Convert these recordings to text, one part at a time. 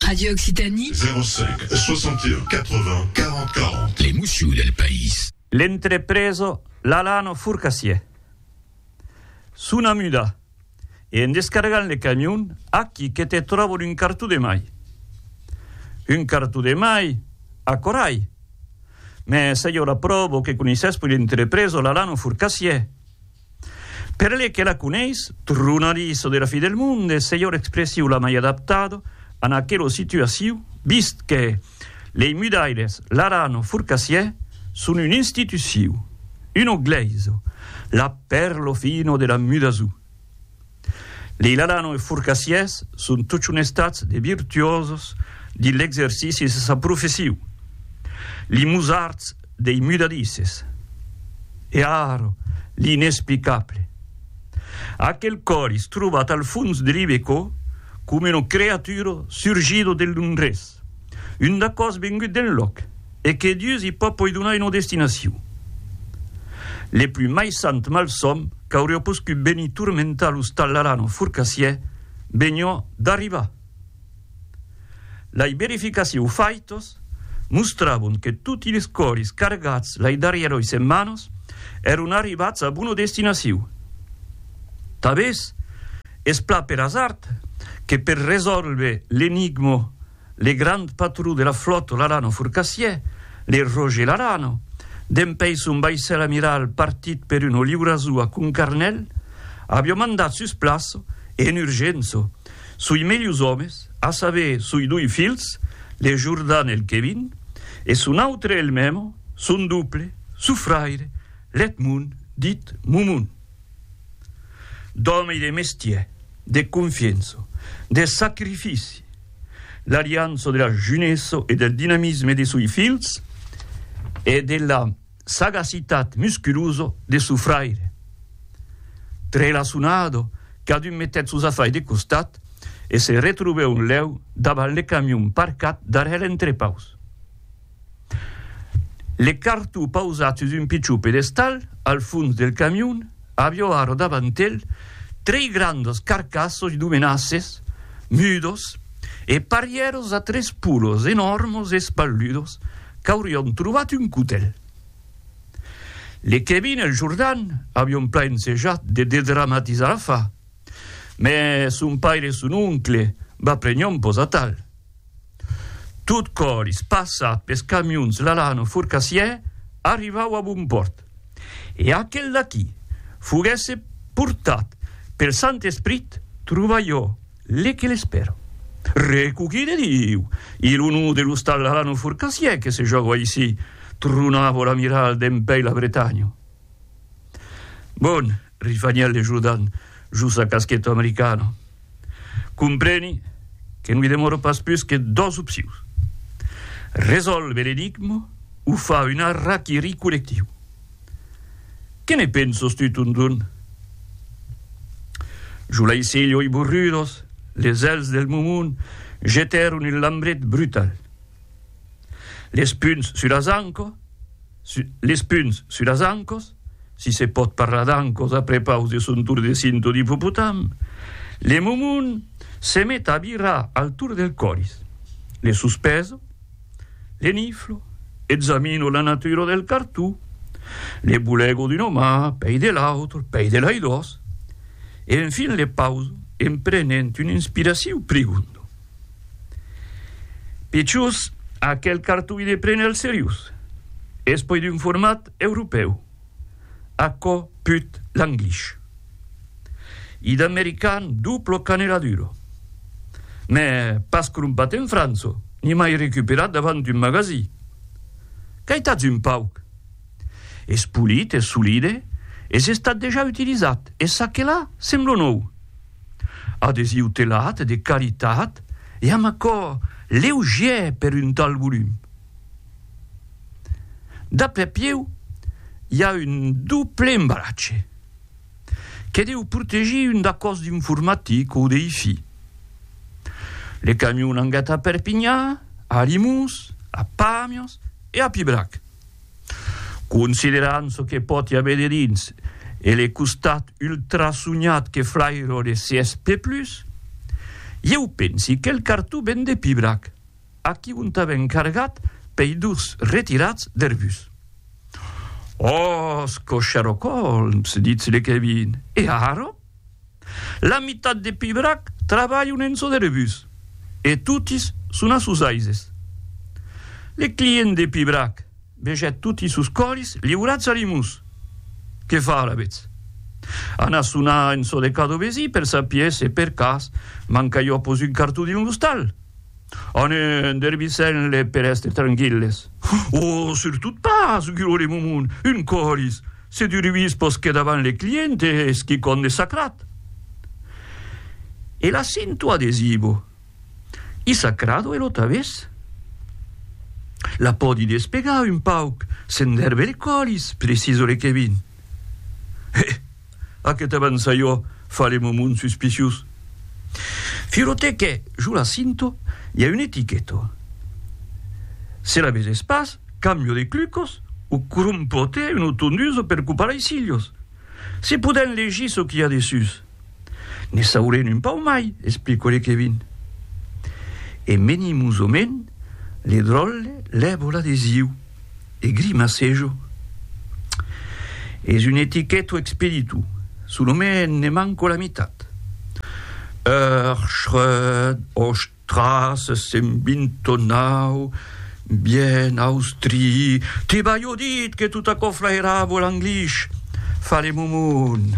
Radio Occitanie 05 61 80 40 40. Les Moussiou del País. L'entrepreso Lalano Furcasie. Su una muda e in descargant le camion a chi che te trovo un cartu de mai. Un cartu de mai a corai. Ma se io la provo che conosces per l'entrepreso Lalano Furcasie. Per lei che la coneis, trunariso della fine del mondo, se io l'espressivo la mai adattato a aquella situazione, visto che le mudaires Lalano Furcasie sono un'istituzione, un ogleso, la perlo fino della mudasu. Le Lalano e Furcasies sono tutti un stato de virtuosos dell'esercizio di questa professione. Li musards dei mudadices. E aro, l'inesplicabile. Aquel coris trovato al fondo dell'Ibeco come una creatura surgita dell'unres, una cosa venuta del loc, e che Dio si può poi donare una destinazione. Le più mai sant malsom che avreo poscu beni turmentalo Lalano Furcasie, benio d'arriva. La verificazione faitos mostravano che tutti gli coris cargati lai darieros e manos erano arrivati a buona destinazione. Tabes, espla per hasard che per risolvere l'enigma le grandi patrù della flotta Lalano Furcasie, le Roger Lalano, d'empeis un baissel amiral partit per una libra sua con Carnel, abbiamo mandato su place e in urgenza sui meglio homes, a saber sui due fils, le Jordan e il Kevin, e su un altro il memo, son duple, su fraire, l'Edmund dit Mumun. D'uomini di mestiere, di confianza, di sacrifici, l'allianza della jeunesse e del dinamismo dei suoi fils e della sagacità musculosa dei suoi fraire. Trelasunato, che ha dû mettere sus affari de costat e se retrouvé un leu davant le camion parcat darrere l'entrepaus. Le cartu pausati su un picciu pedestal al fond del camion avioaro davant el tre grandes carcassos dumenasses, mudos e parieros a tres pulos enormes e spalludos che aurion trovato un cutel. Le Kevin e il Jordan abbiamo penseggiato di dedrammatizzare la fa, ma son pare e son oncle va pregnare un po' tal. Tut coris passat per camions Lalano Furcasie arrivava a buon port. E aquel d'aquí fuguesse portat per Saint-Esprit trova io le che le spero. Recuchi de Dio, il uno dello stal Lalano Furcasie che se gioca ici trunavo l'amiral d'Empei la Bretagna. Bon, rifagnelle Jordan, giusta caschetto americano. Compreni che non vi demoro pas più che due opzioni. Risolve l'enigma o fa un arrachiri collettivo. Che ne penso stu tundun? Giulai Silio i burrudos, les els del Mumun, jetèrent un lambret brutal. Les punts sur las ancos, si se pot parlar d'ancos après pause son tour de cinto d'hipopotam, le Mumun se met a virar al tour del coris. Le suspeso, le niflo, esamino la natura del cartù, le bulego di una pei dell'altro, pei dell'ai dos, e infine le pauso, imprenent un'inspirazione pregundo. Piccius a quel cartù de prene al serius, es poi d'un format europeu, a co put l'anglish. Id american duplo caneladuro, ma pas crumpat in Francia, ni mai recuperat davant un magasin. Caitats un pauc. Es pulit, es solide, es estat deja utilitzat, e sa que là sembla nou. Adesiu telat, de qualitat, e amb acò lleuger per un tal volum. D'après pieu, hi ha un double embarratge, que deu protegir un d'acòs d'informatic o d'IFI. Le camions han gat a Perpinyà, a Limous, a Pamios e a Pibrac. Considerant que pot hi haver de dins e le costat ultrasoniat que flairo de CSP+, io pensi che il cartù ben de Pibrac, a chi un t'aven cargat pei dus retirats der bus. Oh, Sherlock Holmes, dice le Kevin. E aro? La metà de Pibrac travagliano in so der bus, e tutti sono sus aises. Le clienti de Pibrac, veget tutti sus colis, li urats alimus. Che fa la vez? Ana suona in so de cadovesi per sapere se per cas manca io pos un cartù di un stal. Ane derbiselle per essere tranquilles. Oh, surtout pas, gurore mumun, un colis. Se du rivispos che davan le cliente schi conde sacrat. E la cinto adesivo. I sacrado e lo taves? La podi despega un pauc, senderve le colis, preciso le Kevin. A che t'avanza io fare mumun suspicius? Firote che, giù la cinto, il y a un etichetto. Se la vese spas, cambio de glucos, o crumpote un tonduso per cupare i siglios. Se puden leggi so chi ha dessus. Ne sauren un pau mai, esplico le Kevin. E menimus o men, le drolle levo l'adesiu, e grimacejo. Es un etichetto expeditu, sul nome ne manco la mitat. Schröd, Straße, Sembintonau, bien Austri. Ti baio dit che tutta coflairavo l'anglish. Fale mumun.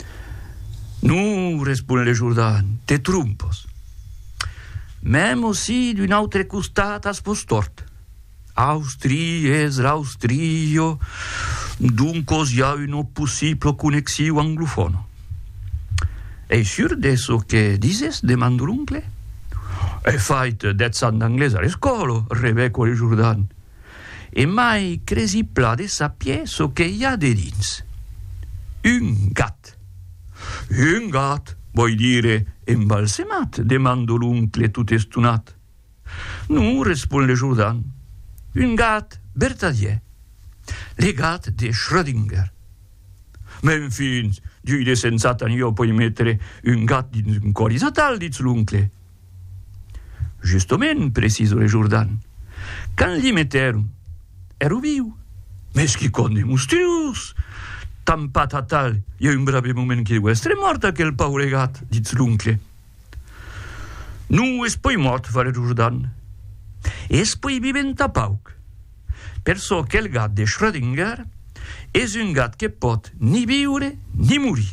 Nu, răspunde le Jourdan, te trumpos. Même aussi d'une autre custata spostort. Austri es l'Austrio, duncos hi ha una possible connexiu anglofono. Ei sûr de so che dices, demando l'uncle? E fait d'etzan d'anglès a l'escolo, Rebeco le Jourdan. E mai cresi pla de sapie so che hi ha de dins. Un gat. Un gat, vuoi dire embalsemat, demando l'uncle tut estunat. Nu, risponde le Jourdan. Un gat vertadier. Le gat de Schrödinger. Ma infine, giù de sensata io puoi mettere un gat in un corisatal, dice l'uncle. Justement, preciso le Jourdan. Quand gli metterum, ero viu. Mes chi conde mustrius. Tampata tal, io un brave moment che è morta quel paure gat, dice l'uncle. Nu es poi mort, fa le Jourdan. Es poi viventa pauc. Perso che il gat de Schrödinger es un gat che pot ni viure ni muri.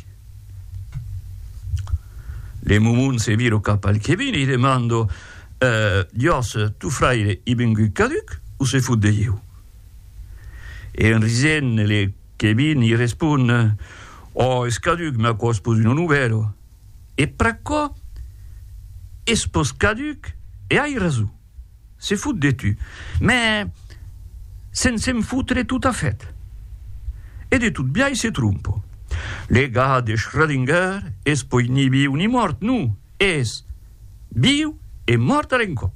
Le mumun se viro cap al Kevin e demando Dios, tu fraire i vengu caduc o se fut de io? E in risen le Kevin i respon es caduc ma co spos un numero. E pracco es pos caduc e hai rasu. Se fut de tu. Mais sense me foutre tout à fait. E de tout bien se trompo. Le gars de Schrödinger es poi ni viu ni mort, nu, es viu e mort all'encop.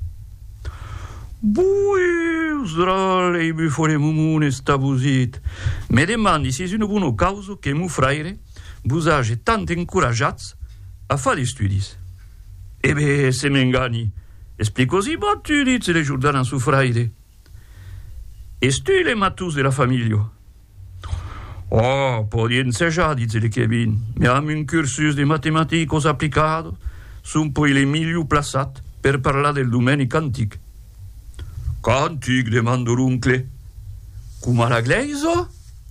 Bui, sdrale i bufone mumune stabusit. Me demandi si una buona causa che mu fraire busage tant incoraggiats a fare studis. E beh, se me ingani, esplico si tu dice le Jourdan a su fraire. Es tu le matus de la famiglia? Oh, podiense già, dice le Kevin. Mi hanno un cursus di matematicos applicados. Sun poi le migliu plaçat per parlare del domenic antic. Cantic, demando l'uncle. Cum la gleiso?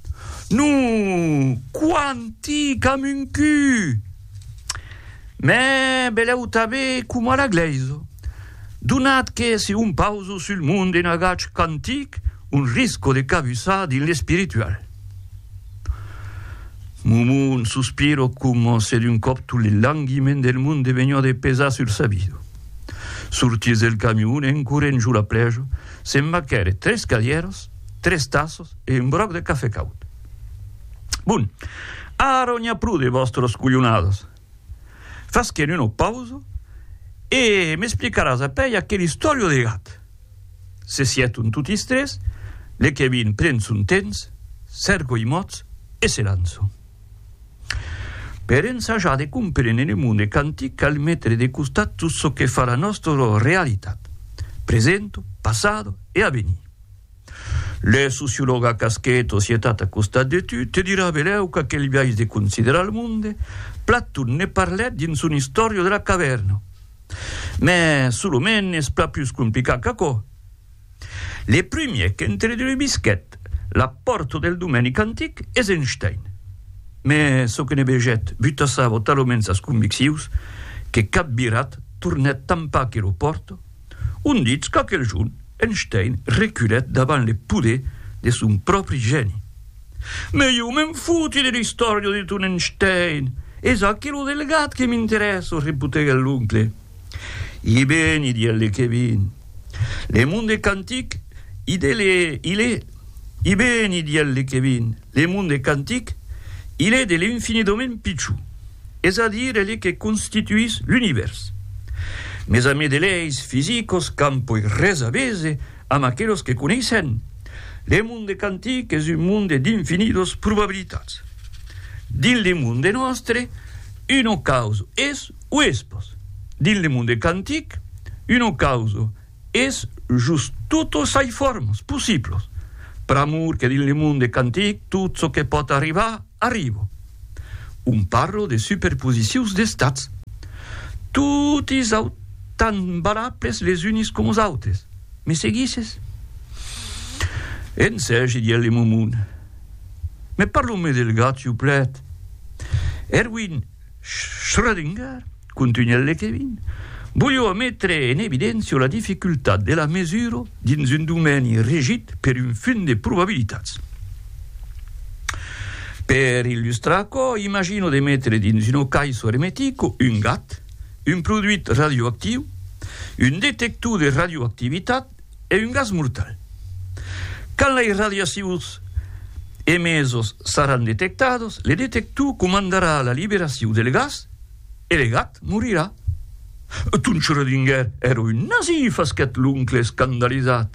Nu, quantic am un cu. Me beleu tabe cum la gleiso. Donat che si un pauso sul mondo in agac cantic, un risco de cabussà din le spiritual. Mumun suspiro come se d'un cop tous les languiments del mondo vegno de pesar sur sa vida. Surtis del camion en curen giù la plejo, s'embacere 3 cadieros, 3 tassos e un broc de café caut. Bun, aro n'ha pru de vostros cuglionados. Fas che uno pauso e mi explicaràs a peia che l'istorio de gat. Se siet un tutti stres, le Kevin prens un temps, cerco i mots e se lanzo. per ensaggiare di comprendere nel mondo antico al mettere di costat tutto ciò che fa la nostra realtà, presente, passato e avvenire. Le sociologa Caschetto si è stata costat di tutto e dirà veleuca che il viaggio di considerare il mondo, Platone ne parla di una storia della caverna. Ma solo meno è più complicato che le prime che introducono i bischetti, l'apporto del domenica antico è Einstein. Ma so che ne beget, vita savo talomenza scumbixius, che cabirat tornet tampa che lo porto, un dit che quel giorno Einstein reculet davanti le pudè de suo proprio genio. Ma io mi futi delle storie di un Einstein, e sa che lo delegato che mi interessa, riputega l'oncle. I beni di elle che vin, le monde cantiche, i beni di elle che vin, le monde cantiche, il est de l'infiniment picciù, c'est-à-dire les che constituisent l'univers. Mes amis de leis físicos campo i resavese am aquellos que coneixen. Le monde cantic és un monde d'infinitos probabilitats. Din le monde nostre, uno causa es o espos. Din le monde cantic, uno causa es just tutos ai formas possibles. Per amor che din le monde cantic, tutto ciò che pot arribar, arrivo. Un parlo de superposicions d'estats. Tutti sont tan valables les unis com els altres. Me seguisses? En segi di alle mumun. Me parlo-me del gat plet. Erwin Schrödinger, continua Kevin, voglio mettere in evidenza la difficoltà della misura dins un domeni regit per un fin de probabilitats. Per illustrare, immagino di mettere dins un caisso ermetico un gat, un prodotto radioattivo, un detector de radioactivitat e un gas mortal. Quand les radiacions emesos saran detectados, le detector comandarà la liberazione del gas e il gat morirà. Tu, Schrödinger, ero un nazi, faschet l'oncle scandalizzat.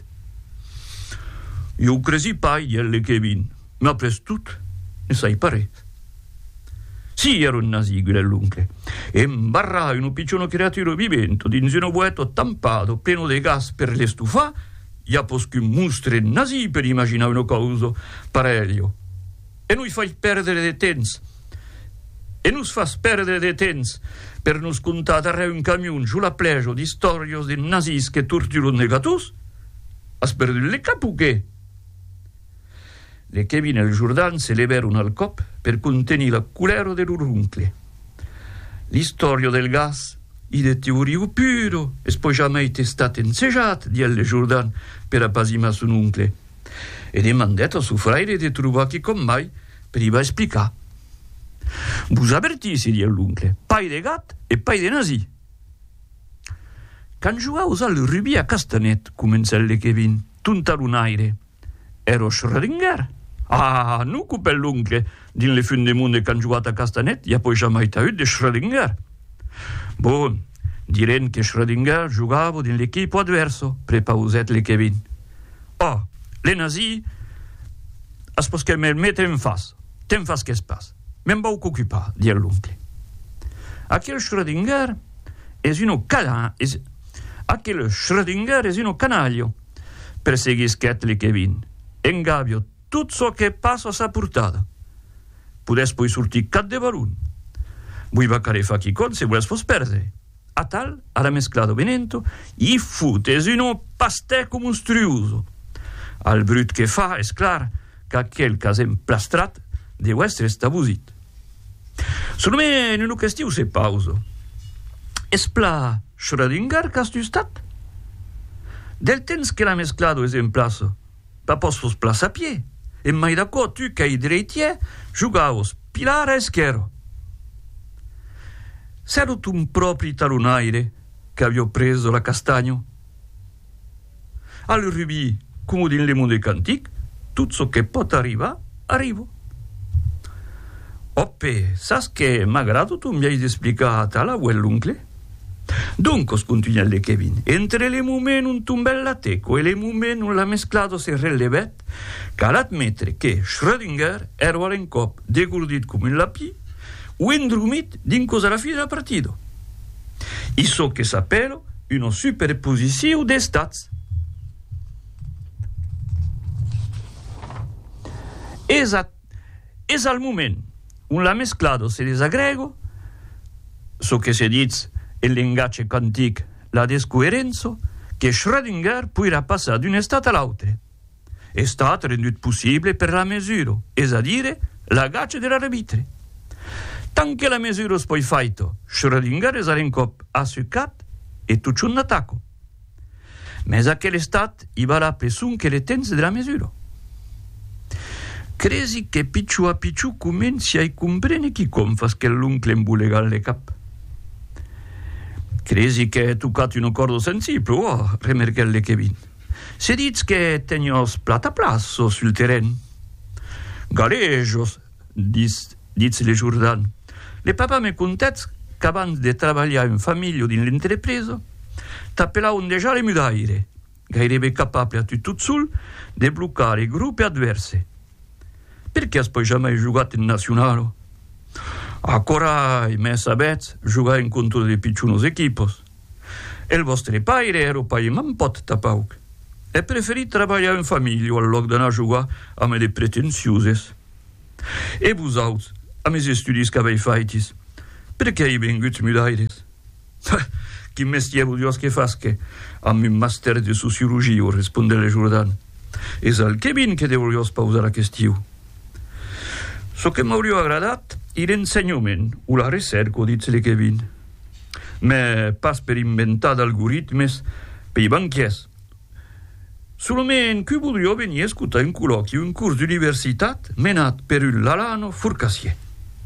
Io cresi pai di elle Kevin, ma prestut ne sai pare. Sì, ero un nazi, l'oncle, e imbarrai un piccolo creaturo vivente di un vuoto tampato, pieno di gas per le stufà, e poschi un mostro nazi per immaginare una cosa pareglio. E noi fai perdere dei temps. E nos fas perdere dei temps per nos contare un camion sulla plage di storie di nazis che torturano i gatos? Has perduto le capuche? Le Kevin e il Giordano se levarono al cop per contenere la culero del loro oncle. L'istoria del gas, è teoria puro, e poi jamais stata inseggiata di alle Giordano per appasimare suo oncle. Ed è mandato a suo fratello di trovare con mai per iba spiegare. Vous avertisi, di l'oncle, pai de gat e pai de nazi. Quand giocavo al rubì a Castanet, cominciò le Kevin, tunta l'aire. Ero Schrödinger. Ah, non coupe l'oncle, din le fin de monde quand giocato a Castanet, e poi jamais t'as eu de Schrödinger. Bon, diren che Schrödinger giocavo din l'equipo adverso, prepauset le Kevin. Oh, le nazi, as che me mette in face, ten face che spas. Men va occupar, di l'oncle. Aquel Schrödinger es uno canaglio, perseguisquet le Kevin. Engabio tutto ciò che passa a sa portata. Pudes poi sortir cat de balun. Vuoi vacare fa chi con se vuoi perdere. A tal, alla mesclato venento, i futes uno pasteco monstruoso. Al brut che fa, es clar, che aquel cas emplastrat deu essere stavusit. Secondo me non è che se pauso. Espla Schrödinger che tu stat? Del temps che l'ha mesclato esemplasso, pa posso splas a pie. E mai da qua tu che hai dreitie, giocavo spilare e schero. S'ero un proprio talonaire che avevo preso la castagno. Al rubì, come din le monde cantic, tutto ciò che pot arriva, arrivo. Oppe, sas che malgrado tu mi hai esplicato alla quell'oncle? Dunque, continua le Kevin, entre le mume un tumbella teco e le mume non l'ha mesclato se relevet, che all'admettere che Schrödinger ero all'encop degurdit come un lapì, o indrumit dinco alla fine del partito. Isso che s'appella una superposizione de stats. Es al moment un la mesclado se desagrego, so che se dice il linguaggio quantic la descoerenza, che Schrödinger può passare da un stato all'altro. È stato renduto possibile per la misura, es a dire la gaccia dell'arbitro. Tant che la misura è poi fatta, Schrödinger es a su cap e tutto un attacco. Ma a che stato va la pressione che le tenze della misura. Crezi che picciu a picciu comincia a comprendere chi confas che l'uncle imbulega le cap. Crezi che è toccato un accordo sensibile, remerghelle Kevin. Se dice che tenios plata plasso sul terreno. Galejos, dice le Giordano. Le papà me contet che avant de lavorare in famiglia din l'entrepresa, t'appelavano già le mudaire, gairebbe capabile a tutto sul di bloccare i gruppi adversi. Perché has poi jamais giocato in nazionale? Ancora, me sapete, giocare in contro dei picciunos equipos. E il vostro padre era poi un po' tapauc. E preferite lavorare in famiglia al loc d'anar a giocare a me de pretenzioses. E voi autres, a mes studi che avete fatti, perché hai venduto mudaires? Chi mestiere vuoi che fas che a me master di sociologia, risponde le Giordano. E al Kevin che devo pausare la questione. So che mi hauria agradat l'insegnament o la ricerca, dice le Kevin. Ma pas per inventare algoritmes per i banchiers. Solamente che voldria venire a ascoltare un colloquio, un corso d'università menat per un Lalano Furcassier.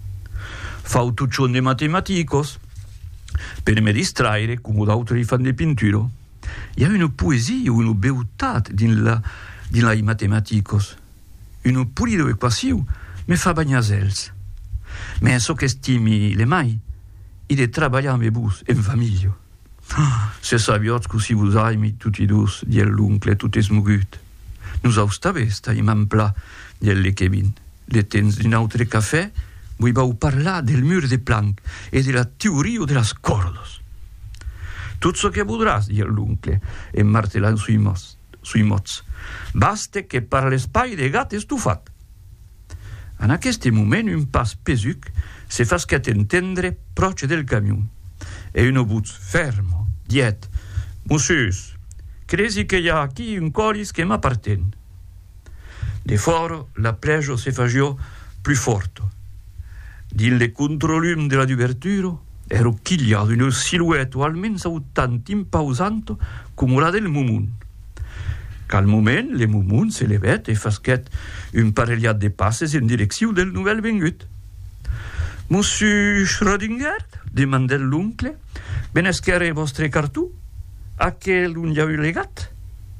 Fa tutto ciò di matematicos, per me distraere, come d'autri fan di pittura. Hi ha una poesia, una beautà din la matematicos. Una pulida equazione me fa bagnasels. Ma so che stimi le mai, i de treballare amb vos en famiglia. Se sabiot così vos aimi tutti dus, di l'uncle, tutti smugut. Nus austavesta i man pla, di Kevin. Le tens d'un altre caffè, voi vau parlar del mur de plank e della teoria de las cordos. Tutto so che vodràs, di l'uncle, e martellant sui mots. Baste che par l'espai de gat estufat. En aquest moment, un pas pesuc se fa scat entendre proche del camion. E un obuz fermo, diet. Monsieur, crezi che hi ha aquí un colis che m'appartén. De foro, la pregio se fagiò più forte. Din le controlum de la duvertura, ero chigliato in un silhouette almeno tanto impausanto come la del mumun. Qu'al moment, le mumun se levet e fasquet un parellat de passes en direcció del nouvel vengut. Monsieur Schrödinger, demandè l'oncle, benesquere vostre cartù? A che l'un ja legat?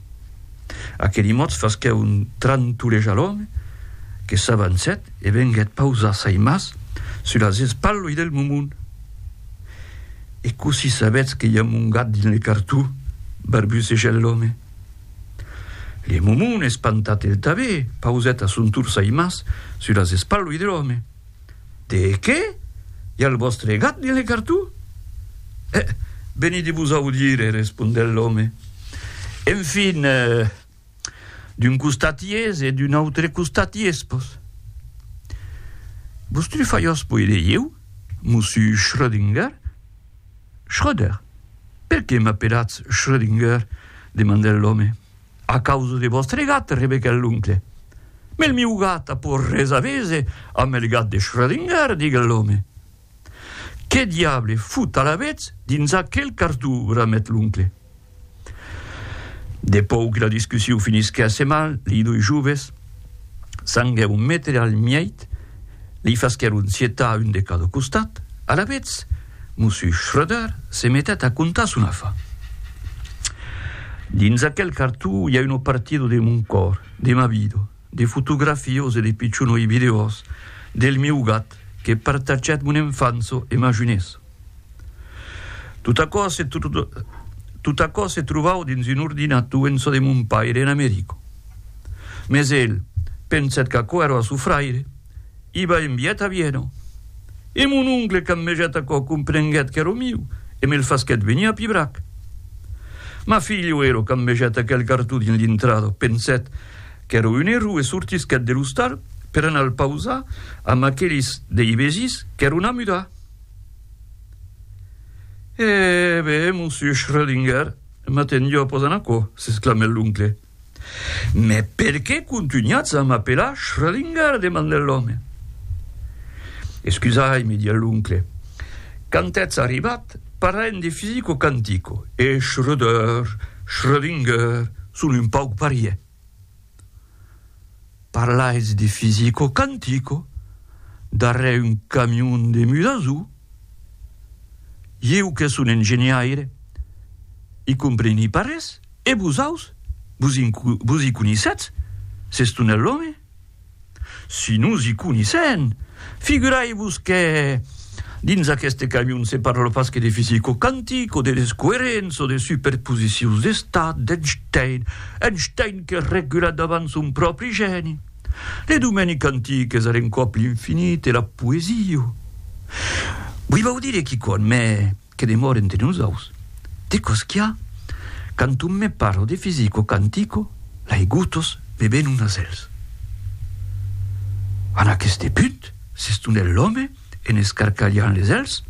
A che mots fasquè un trantuleja l'home, che s'avancet e venguet pausa saimas sur las espalloi del mumun. E così sabets che hi ha un gat din le cartù, barbusegè l'home. Le mumun, espantat el tabè, pauset a son tour saimas sur las espalloi de l'home. De què? Hi ha el vostre gat din le cartù? Venite vos a udire, rispondè l'home. Enfin, d'un costat ies e d'un altre costat iespos. Vostre faios poi de eu, monsieur Schrödinger? Schröder. Perché m'appellatz Schrödinger? Demandè l'home. A causa de vostre gat, rebeca l'oncle. Ma il mio gat può res avese amb el gat de Schrödinger, diga l'home. Che diable fut a la vez dins aquel cartù, ramet l'oncle. Depò que la discussió finisquesse mal, li doi joves s'anguèron metre al mieit, li fasquèron sietar un de cada costat. A la vez, monsieur Schröder se metet a contar son afa. Dins aquel cartù hi ha un partido de mon cor, de ma vida, de fotografios e de picciunoi videos del meu gat che partaget mon infanzo e ma junesa. Tutta cosa se trovau dins un ordinatur en so de mon paire en Americo. Mes el, penset che aquò ero a su fraire, iba in vieta vieno, E mon oncle, quand me jette co comprenguet che ero mio, e me il faschet venia a pibrac. Ma figlio ero, quand me jette quel cartù din l'intrado, penset che ero un eru e sortischet de l'ustar per anar al pausa a machelis dei vesis che ero una muda. Monsieur Schrödinger, m'attendió a posanaco, s'esclama l'oncle. Ma perché continuate a m'appellare Schrödinger? Demanda l'uomo. Scusai, mi dia l'oncle. Quand ets arribat, parlem de fisico cantico, e Schrödinger, sono un pauc parie. Parlais de fisico cantico, darre un camion de mudazu. Eu que sono ingegnaire, i compreni pares, e busaus, vos i conissets, s'est un l'home? Si nous i conissem, figurai-vos que dins aquest camion se parla pas que de fisico cantico, de descoherenza, de superposicions d'estat, Einstein que regula davant son propri geni. Le domeniche antiche eren cop l'infinit e la poesia. Vull vau dire qui con me che demoren de nosaus. De cos chi ha? Quand un me parlo de fisico cantico, lai gutos beben unas els. En aquest punt, s'estunè l'home en escarcallant les els.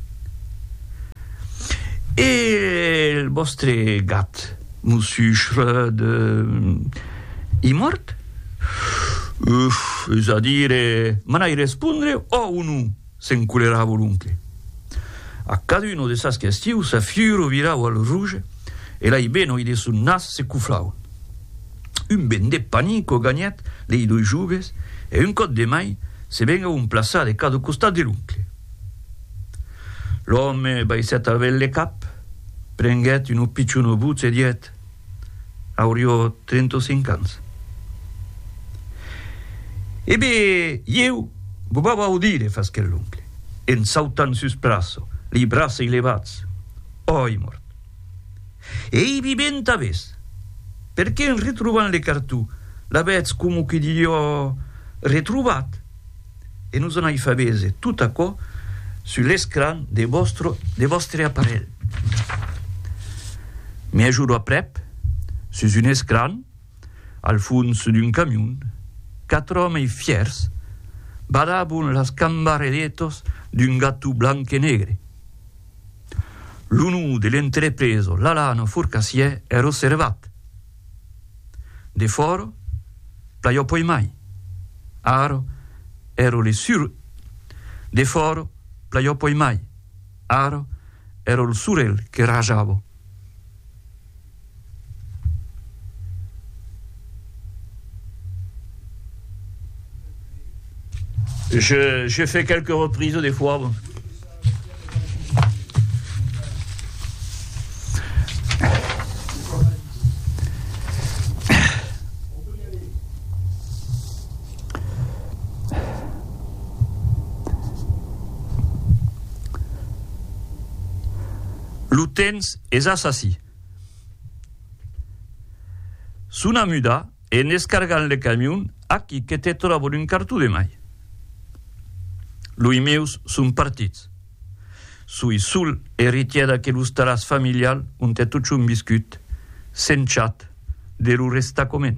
E el vostre gat, Monsieur Schröder, i mort? És a dire, manai rispondre o unu s'enculerava l'oncle. A cada uno de sas questions, sa fiuro virava al rouge e lai benoi de son nas se cuflau. Un ben de panico gagnet lei doi juves e un cot de mai se venga un plaçar de cada costat de l'oncle. L'home baisset al velle cap, prenguet un picciuno buz e diet, aurio 35 ans. Ebe, eu bobava udire, fasque l'oncle, en sautant sus braço, li braça elevats, oi mort. E ibi ben taves, perché en retrobant le cartù, l'avets como que dio retrobat, e nous en ai favese tout a co sur l'escran de vostre apparell. Mi ajuro a prep, sus un escran, al fons d'un camion, 4 hommes fiers badabon las cambaredetos d'un gatto blanc e negre. L'uno de l'entrepreso, l'Alano Furcassier, era osservat. De foro, plaio poi mai. Aro, ero le sur. De foro, plaio poi mai. Aro, ero il surel che rajavo. Je fais quelques reprises des fois. Bon. L'utens és assassi. Suna muda e nescargant le camion a qui que te trobo un cartù de mai. Lui meus sunt partits. Sui sul eritiera che l'ustaràs familial un te tuci un biscut, senciat, de lu resta comen.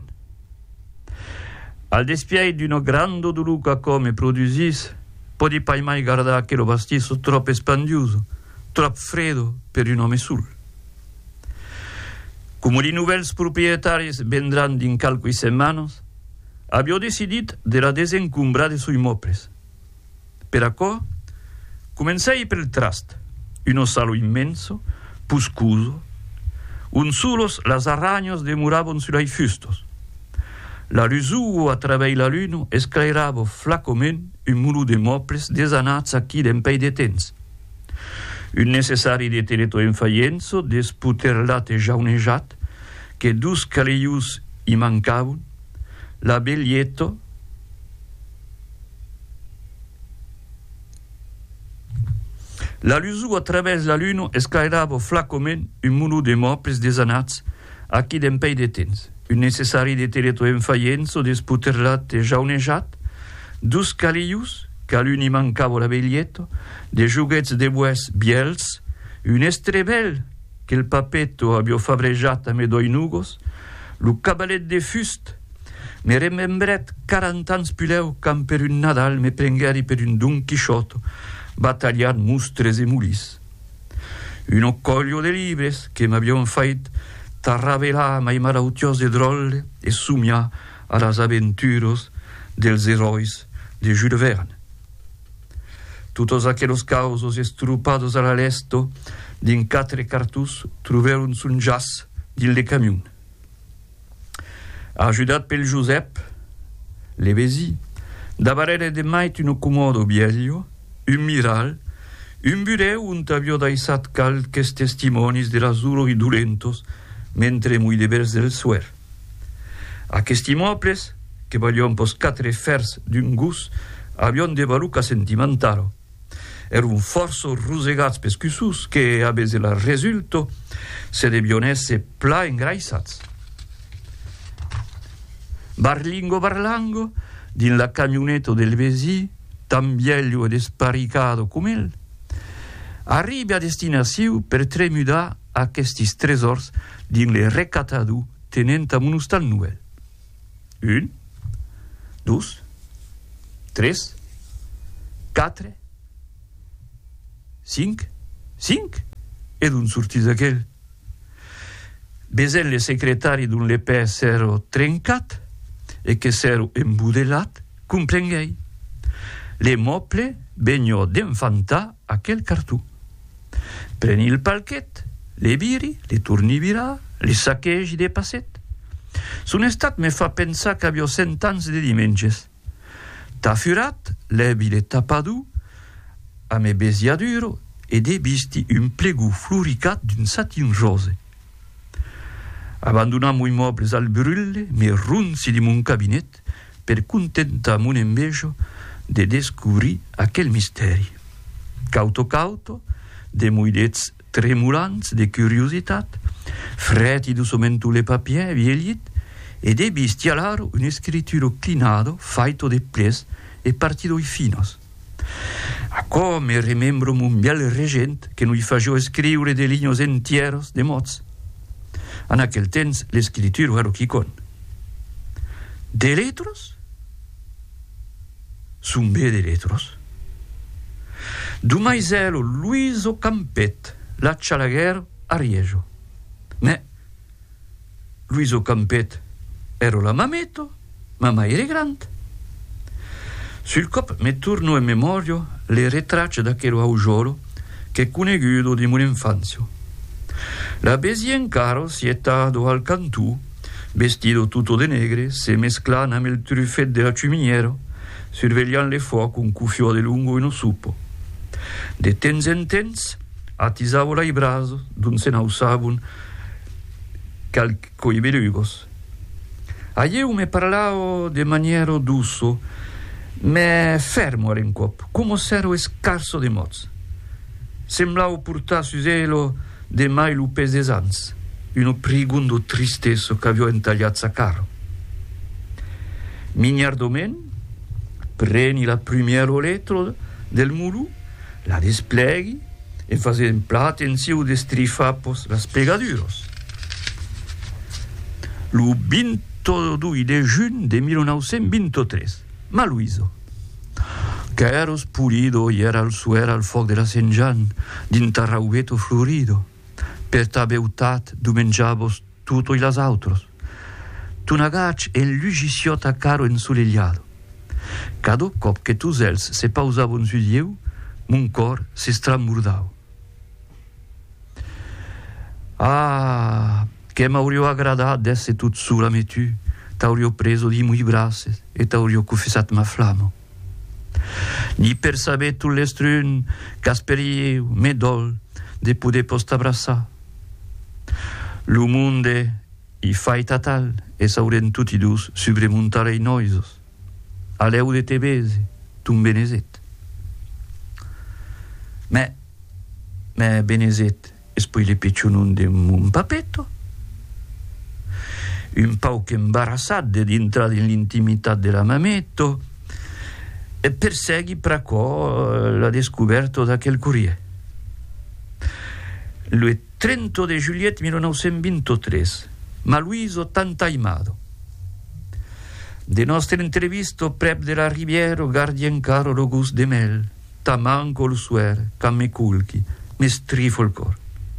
Al despiai d'uno grando duluca come produsis, podi pai mai guardar che lo bastiso troppo espandioso, troppo freddo per un uomo sul. Come li nouvelles proprietaris vendran din calcui semanos, abbiamo decidit de la desencumbra de sui mopres. Per acò, començai per il trast, uno salo immenso, puscuso, un solos las araños demoraban sulai fustos. La lusuo a travei la luno esclairava flacoment un muro de moples desanats aquí d'empei de temps. Un necessari de teleto enfaienzo desputerlat e jaunejat, que dus caleius i mancaven, la bellieto, la lusu a través la luno esclairava flacoment un muro de moples desanats aquí d'empei de temps. Un necessari de teleto enfaienzo desputerlat e jaunejat, dus caleius qu'à l'uni mancava la biglietto, des juguets de bois biels, un estrebel che il papetto abbia fabreggiato a me doi nugos, lo cabalet de fust, me remembret 40 ans puleu cam per un Nadal me prengeri per un Don Quixoto, battagliat mustres e mulis. Un occoglio de libres che m'abbion fait tarravelà mai marautiose drolle e sumia a las aventuros dels herois de Jules Verne. Tutos aquellos causos estrupados a lesto din 4 cartus troveron sun jas din le camion. Ajudat pel Josep, le vesi, d'avarere de mait un comodo bieglio, un miral, un bureu unt avio daisat calques testimonis de lazuro idulentos, mentre mui de vers del suer. Aquesti mobles, que valion pos 4 fers d'un gus, avion de valuca sentimentalo. Erun forso rusegats pescusus che, abes la resulto, se debion esse pla engraissats. Barlango, din la camioneto del Vesi, tan biello ed esparicado cum el, arribi a destinaziu per tremudar aquestis tresors din le recatadu tenent am unus tal nuel. 1, 2, 3, 4, 5, ed un sortis aquel. Besel le secretari d'un le pè s'ero trencat e che s'ero embudelat, comprenghei. Le mople begno d'enfantà aquel cartù. Preni il palchet, le viri, le turni virà, le sacchegi de passet. Son estat me fa pensar che abbia 100 ans de dimenges. Ta furat, l'ebile tapadu, a me besiaduro, ed e bisti un plegu floricat d'un satin rose. Abbandonamo i mobles al brulle, me runzi di mon cabinet, per contenta mon embejo de descubrir aquel misteri. Cauto, de muidets tremulants de curiositat, fretido somentu le papier vieillit, ed e bisti alaro un escrituro clinado, faito de ples e partido i finos. A come remembro mon biel regent che noi facio scriure de lignos entieros de mots. En aquel temps l'escritura era quicon. De letros? Sumbe de letros. Du maiselo Luiso Campet, la Cialaghero a Riejo. Me Luiso Campet ero la mametto, ma mai era grande. Sul cop me turno in memorio le retracce da quello augiolo che cunegudo di mon infanzio. La besien caro sietado al cantù, vestito tutto de negre, se mesclana mel truffet de la ciminiero, surveglian le fuoco un cuffio de lungo in supo. De temps en temps attisavo la braso, d'un se nausavun coi belugos. Aieu me parlavo de maniero dusso, me fermo a rincop, come s'ero scarso de moz. Semblavo purtar su zelo de mai lupes des ans, uno prigundo tristesso che avio intagliat sa caro. Mignardomen, preni la primiero letro del mulu, la despleghi e fase platensiu de strifapos la spiegaduros. Lu 22 de giugno de 1923, ma Luiso, che ero spulido y era al suera al foc de la Saint-Jean, din tarraueto florido, per ta beutat du mengiabos tutto i las autros. Tu nagac en lugiciota caro ensolegliado. Cado cop che tu els se pausavon su dieu, mon cor se stramurdau. Ah, che m'aurio agradat d'esse tut sola me tu, t'aurio preso di mui braces e t'aurio confessat ma flamo. Ni per saber tu l'estrun qu'asperieu me dol de poder post abraçar. Lu munde i fai tatal e s'auren tutti dus subremontare i noisos. Aleu de te bese, tu benezet. Me benezet es poi le piccionun de mon papetto. Un pauc embarassat de d'intrare in l'intimità de la mametto. e persegui pracò la descoberta d'aquel courrier. Il 30 de juillet 1923, ma Luiso tantaimado. De nostre interviste prep de la Riviera guardi encara lo gust de mel, tamanco il suer, cam me culchi, me strifo il cor.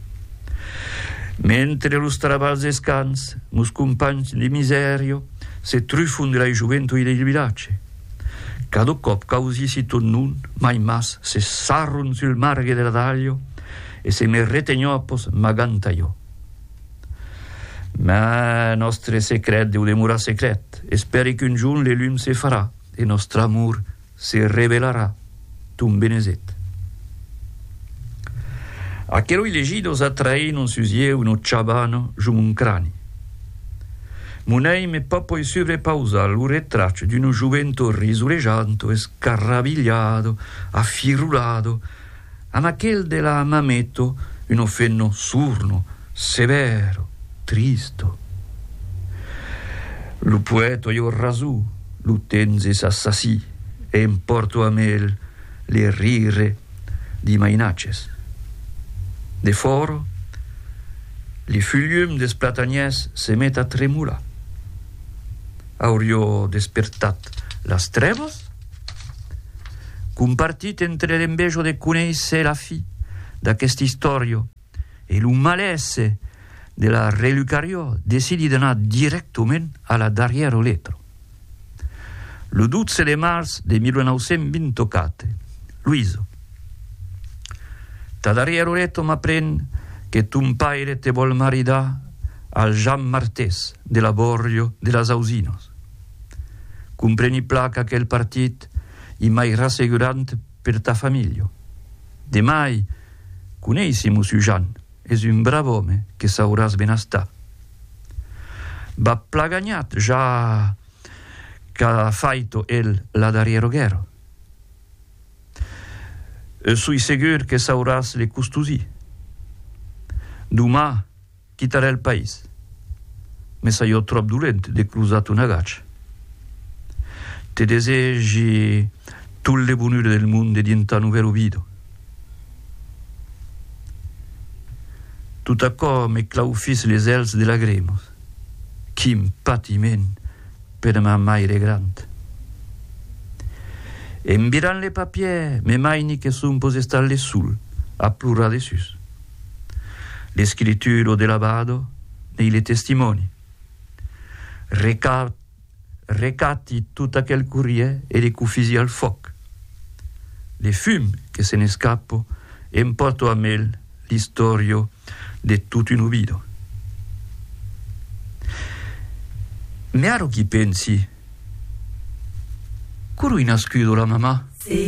Mentre lo stravals escans, mus compagni di miserio, se trufun de la gioventù del villace. Cada cop causisi tot nun, mai mas se sarrun sul marghe della taglio e se me retegnopos magantaio. Ma nostre secret deu demura secret, e speri che un giorno le lum se farà e nostro amor se revelarà. Tum beneset. Aqueloi legidos attrain un susieu no ciabano giù un crani. Munei me poi sovrepausa il retraccio di uno gioventù risureggianto e scarravigliato, affirulato, a aquel della mametto un fenno surno, severo, tristo. Lo poeta io rasù, lo tenze s'assasì e importo a me le rire di mainaces. De foro, li filium des platanies se met a tremula. Aurio despertat las trevos? Compartit entre l'embejo de conéisser la fi d'aquest istorio e lo malesse de la relucario decidi d'anar directament a la darrière letro. Lo 12 de mars de 1924, Luiso. Ta darrière letro m'appren che ton paire te vol maridar al Jean Martés de la Borrio de las Ausinos. Compreni placa quel partit i mai rassegurant per ta famiglia. De mai coneissi Monsieur Jean, es un bravo home che sauràs benestà. Va plagagnat già c'ha faito el la darriero guerra. Sui segur che sauràs le custosì. Dumà quittarà il paese. Me sa io trop dolent de cruzat una gaccia. Te desegi tutte le bonure del mondo diventa un vero vido. Tutto acco me claufis les els de la gremos. Quin patiment per ma mai regrant. E mbiran le papier, me maini che son pose stalle sul, a plura de sus. L'escritura de l'abado nei le testimoni. Recati tutto quel courrier e le cufisi al foc. Le fum che se ne scappo e importo a me l'istorio de tutto in ubido. Me aro chi pensi? Curui nascudo la mamma?